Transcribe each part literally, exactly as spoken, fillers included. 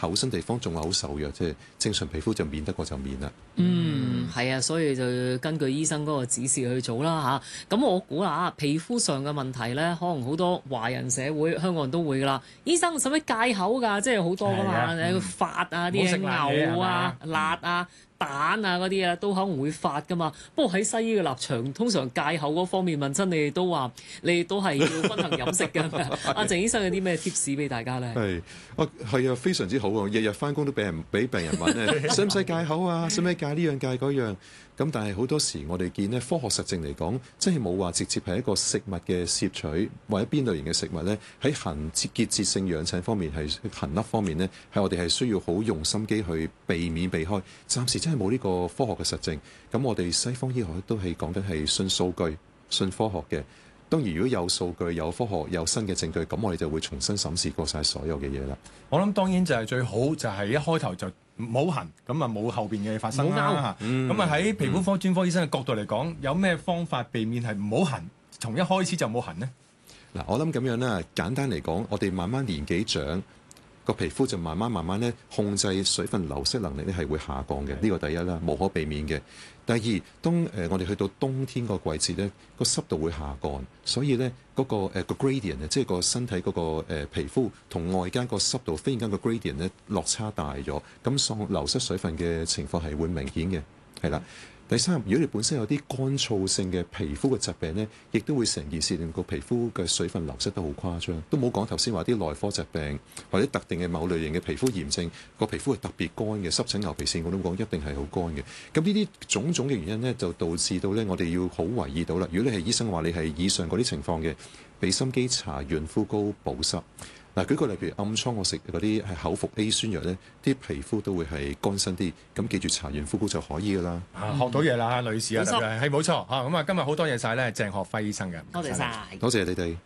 厚身地方仲係好受弱，即係正常皮膚就免得過就免啦。 嗯，係啊，所以就根據醫生嗰個指示去做啦嚇。咁我估啦，皮膚上嘅問題咧，可能好多華人社會、香港人都會噶啦。醫生使唔使戒口㗎？即係好多噶嘛，誒發啊啲嘢牛啊、辣啊、蛋啊嗰啲啊，都可能會發噶嘛。不過喺西醫嘅立場，通常戒口嗰方面問親你哋都話，你哋都係要均衡飲食嘅。阿鄭醫生有啲咩 tips 俾大家咧？ 係，啊係啊，非常之好啊！日日翻工都俾人俾病人問咧，使唔使戒口啊？使唔使戒呢樣戒嗰樣？咁但係好多時我哋見咧，科學實證嚟講，真係冇話直接係一個食物嘅攝取或者邊類型嘅食物咧，喺痕結節性養疹方面係痕粒方面咧，係我哋係需要好用心機去避免避開。暫時真係冇呢個科學嘅實證。咁我哋西方醫學都係講緊係信數據、信科學嘅。當然，如果有數據、有科學、有新嘅證據，咁我哋就會重新審視過晒所有嘅嘢啦。 我諗當然就係最好，就係一開頭就冇痕，咁啊冇後邊嘅嘢發生啦。咁啊喺皮膚科專科醫生嘅角度嚟講，有咩方法避免係唔好痕，從一開始就冇痕呢？ 嗱，我諗咁樣啦，簡單嚟講，我哋慢慢年紀長，個皮膚就慢慢慢慢咧控制水分流失能力咧係會下降嘅，呢、這個第一啦，無可避免嘅。第二，當誒、呃、我哋去到冬天個季節咧，個濕度會下降，所以咧嗰、那個誒、呃、個 gradient 即係個身體嗰、那個、呃、皮膚同外間個濕度忽然間個 gradient 咧落差大咗，咁喪流失水分嘅情況係會明顯嘅，係啦。第三，如果你本身有啲乾燥性嘅皮膚嘅疾病咧，亦都會成件事令個皮膚嘅水分流失得好誇張。都冇講頭先話啲內科疾病或者特定嘅某類型嘅皮膚炎症，個皮膚係特別乾嘅，濕疹、牛皮癬我都講一定係好乾嘅。咁呢啲種種嘅原因咧，就導致到咧我哋要好留意到啦。如果你係醫生話你係以上嗰啲情況嘅，俾心機搽潤膚膏保濕。嗱，舉個例，譬如暗瘡，我食嗰啲係口服 A 酸藥咧，啲皮膚都會係乾身啲。咁記住搽潤膚膏就可以噶啦。 啊，學到嘢啦，女士啊，係冇錯嚇。咁啊，今日好多謝晒咧，鄭學輝醫生嘅。 多謝晒， 多謝你哋。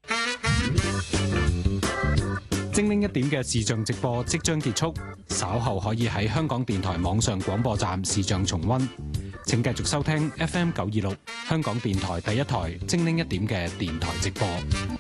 精靈一點嘅視像直播即將結束，稍後可以喺香港電台網上廣播站視像重溫。請繼續收聽 F M 九二六香港電台第一台精靈一點嘅電台直播。